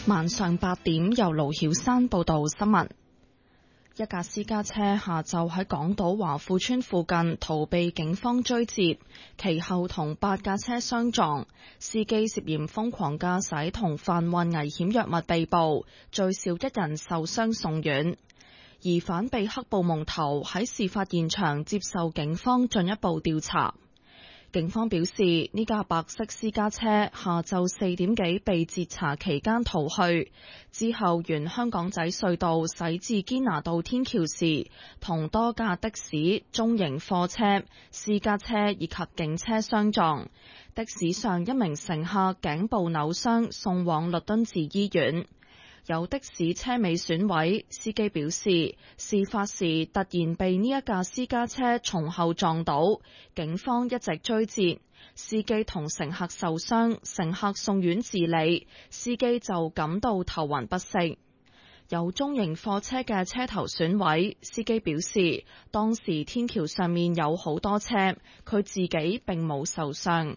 晚上8點，由盧曉山報道新聞。一架私家車下晝喺港島華富邨附近逃避警方追截，其後同8架車相撞，司機涉嫌瘋狂駕駛同販運危險藥物被捕，最少1人受傷送院。疑犯被黑布蒙頭，喺事發現場接受警方進一步調查。警方表示，呢架白色私家車下晝4點幾被截查期間逃去，之後沿香港仔隧道駛至堅拿道天橋時，同多架的士、中型貨車、私家車以及警車相撞。的士上一名乘客頸部扭傷，送往律敦治醫院。有的士車尾損毀，司機表示事發時突然被呢一架私家車從後撞到，警方一直追截，司機同乘客受傷，乘客送院治理，司機就感到頭暈不適。有中型貨車嘅車頭損毀，司機表示當時天橋上面有好多車，佢自己並冇受傷。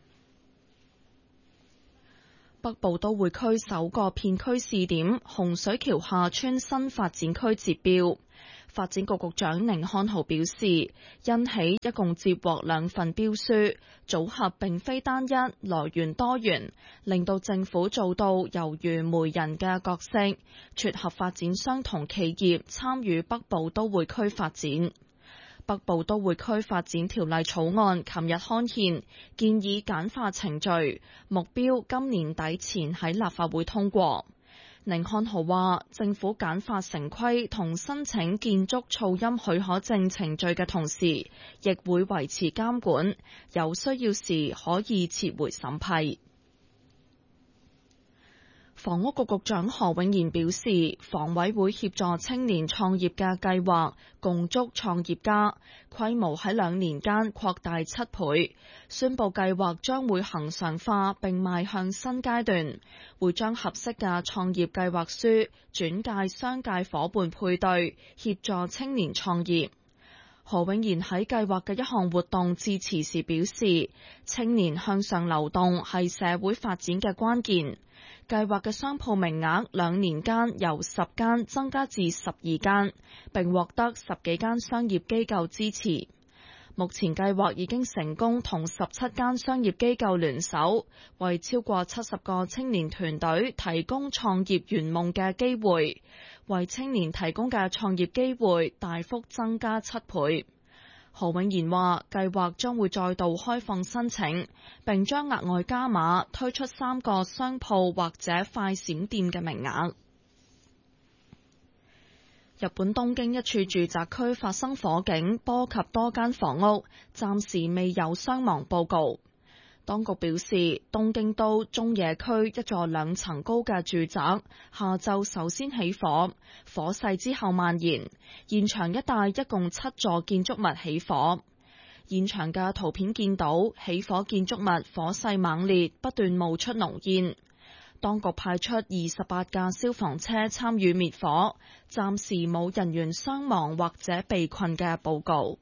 北部都會區首個片區試點洪水橋廈村新發展區截標，發展局局長寧漢豪表示，因起一共接獲2份標書，組合並非單一，來源多元，令到政府做到猶如媒人嘅角色，撮合發展商同企業參與北部都會區發展。北部都會區發展條例草案琴日刊憲，建議簡化程序，目標今年底前喺立法會通過。寧漢豪話，政府簡化城規同申請建築噪音許可證程序嘅同時，亦會維持監管，有需要時可以撤回審批。房屋局局長何永賢表示，房委會協助青年創業嘅計劃共築創業家規模喺2年間擴大7倍，宣佈計劃將會恆常化並邁向新階段，會將合適嘅創業計劃書轉介商界夥伴配對，協助青年創業。何永賢喺計劃嘅一項活動致辭時表示，青年向上流動係社會發展嘅關鍵。計劃嘅商鋪名額2年間由10間增加至12間，並獲得10幾間商業機構支持。目前計劃已經成功同17間商業機構聯手，為超過70個青年團隊提供創業圓夢嘅機會，為青年提供嘅創業機會大幅增加7倍。何永賢話，計劃將會再度開放申請，並將額外加碼推出3個商鋪或者快閃店嘅名額。日本東京一處住宅區發生火警，波及多間房屋，暫時未有傷亡報告。當局表示，東京都中野區一座2層高嘅住宅下晝首先起火，火勢之後蔓延，現場一帶一共7座建築物起火。現場嘅圖片見到起火建築物火勢猛烈，不斷冒出濃煙。當局派出28架消防車參與滅火，暫時冇人員傷亡或者被困嘅報告。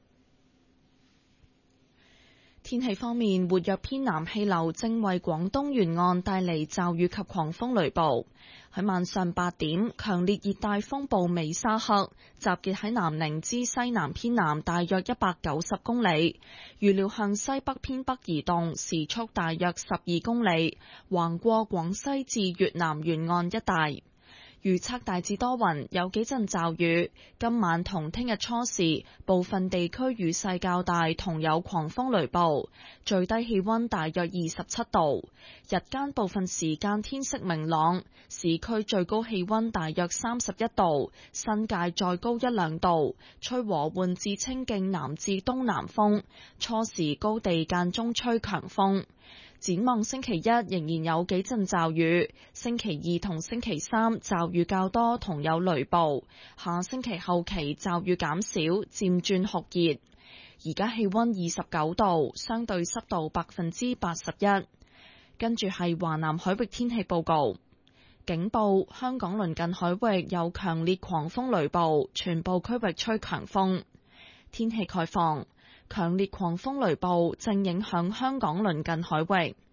天氣方面，活躍偏南氣流正為廣東沿岸帶嚟驟雨及狂風雷暴。喺晚上8點，強烈熱帶風暴美沙克集結喺南寧之西南偏南大約190公里，預料向西北偏北移動，時速大約12公里，橫過廣西至越南沿岸一帶。預測大致多雲，有幾陣驟雨。今晚同聽日初時，部分地區雨勢較大，同有狂風雷暴。最低氣溫大約27度，日間部分時間天色明朗。市區最高氣溫大約31度，新界再高1-2度。吹和緩至清勁南至東南風，初時高地間中吹強風。展望星期一仍然有幾陣驟雨，星期2同星期3驟雨較多同有雷暴，下星期後期驟雨減少，漸轉酷熱。而家氣溫29度，相對濕度81%。跟住係華南海域天氣報告，警報：香港鄰近海域有強烈狂風雷暴，全部區域吹強風。天氣概況。強烈狂風雷暴正影響香港鄰近海域。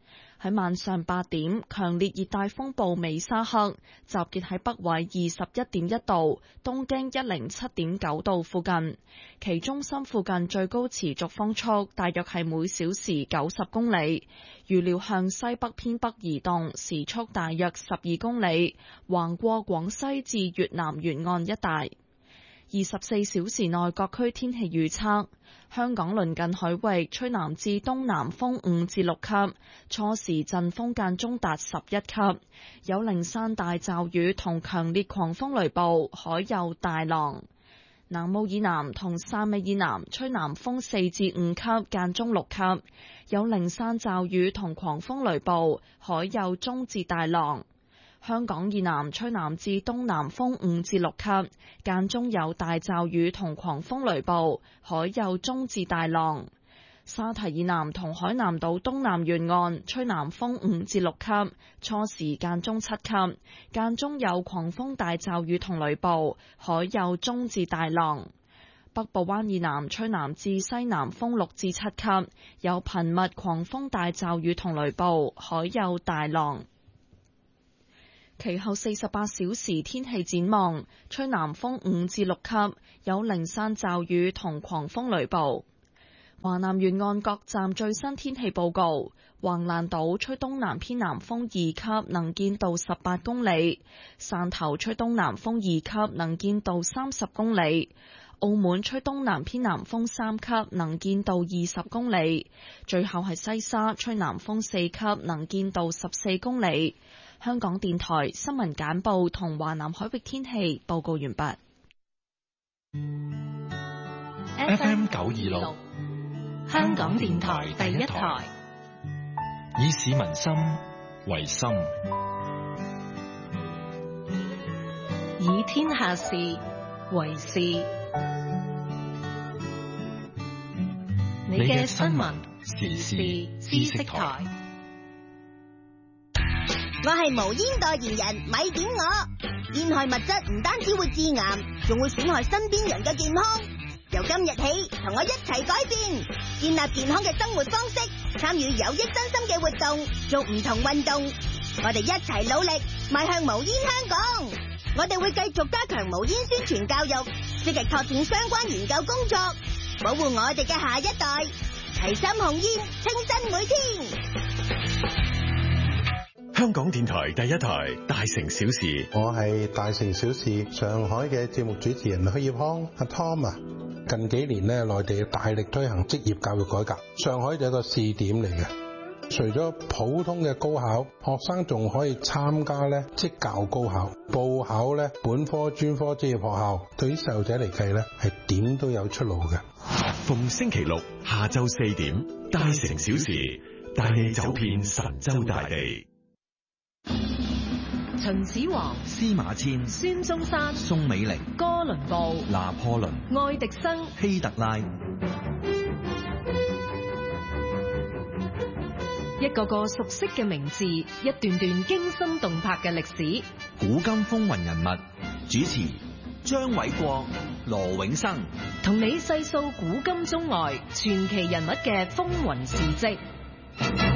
喺晚上8點，強烈熱帶風暴美沙克集結喺北緯21.1度、東經107.9度附近，其中心附近最高持續風速大約係每小時90公里，預料向西北偏北移動，時速大約12公里，橫過廣西至越南沿岸一帶。24小時內各區天氣預測：香港鄰近海域吹南至東南風5至6級，初時陣風間中達11級，有零散大驟雨同強烈狂風雷暴，海有大浪。南澳以南同汕尾以南吹南風4至5級，間中6級，有零散驟雨同狂風雷暴，海有中至大浪。香港以南吹南至東南風5至6級，間中有大驟雨同狂風雷暴，海有中至大浪。沙堤以南同海南島東南沿岸吹南風5至6級，初時間中7級，間中有狂風大驟雨同雷暴，海有中至大浪。北部灣以南吹南至西南風6至7級，有頻密狂風大驟雨同雷暴，海有大浪。其後48小時天氣展望，吹南風5至6級，有零散驟雨同狂風雷暴。華南沿岸各站最新天氣報告：橫瀾島吹東南偏南風2級，能見度18公里；汕頭吹東南風2級，能見度30公里；澳門吹東南偏南風3級，能見度20公里；最後係西沙吹南風4級，能見度14公里。香港電台新聞簡報同華南海域天氣報告完畢。 FM 926，香港電台第一台，以市民心為心，以天下事為事。你嘅新聞時事知識台。 我係無煙代言人，咪點我。煙害物質唔單止會致癌，仲會損害身邊人嘅健康。由今日起，同我一齊改變，建立健康嘅生活方式，參與有益身心嘅活動，做唔同運動。我哋一齊努力，邁向無煙香港。我哋會繼續加強無煙宣傳教育，積極拓展相關研究工作，保護我哋嘅下一代。齊心控煙，清新每天。 香港電台第一台大城小事， 我係大城小事上海嘅節目主持人許業康阿 Tom 啊。近幾年呢，內地大力推行職業教育改革，上海就係一個試點嚟嘅。除咗普通嘅高考，學生仲可以參加咧職教高考，報考咧本科、專科職業學校。對於細路仔嚟計咧，係點都有出路嘅。 逢星期六下晝4點，大城小事帶你走遍神州大地。 秦始皇、 司馬遷、 孫中山、 宋美齡、 哥倫布、 拿破崙、 愛迪生、 希特拉， 一個個熟悉嘅名字，一段段驚心動魄嘅歷史。 古今風雲人物，主持張偉國、羅永生， 同你細數古今中外傳奇人物嘅風雲事跡。